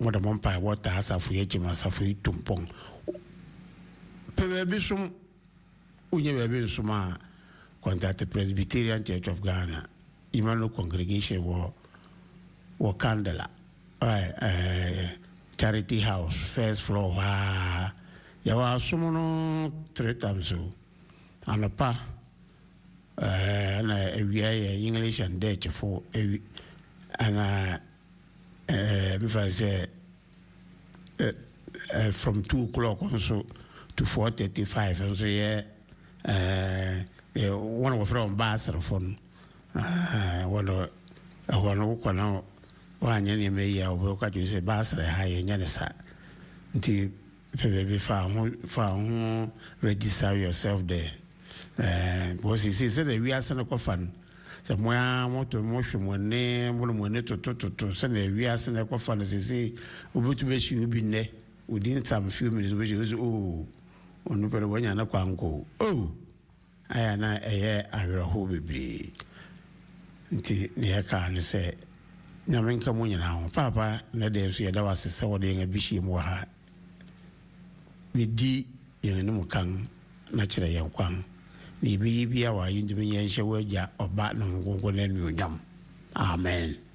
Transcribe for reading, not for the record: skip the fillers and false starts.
What a mumpa water has a for yet for you tumpong. Pebisum Unya Suma contact the Presbyterian Church of Ghana, Emmanuel Congregation war Candela, Charity House, first floor. There was someone 3 times so, and a pa, and we are English and Dutch for and if I say from 2 o'clock also to 4:35, and so one was from Basel phone, one you may have you say Basel high in Yanisa until baby found register yourself there. Was he said we are sent a fun. Somewhere motor motion when name when to send a we are sent a fun as they say, about to wish you been there within some few minutes, which was oh, on the one and a quango. Oh, I am a year I will hold be until near can say, Naminka Munya, Papa, Nadia, there was a sourding a bishy more. With D in no kang, natural young quang. Ni be our Indian Shawaja or Batman won't go. Amen.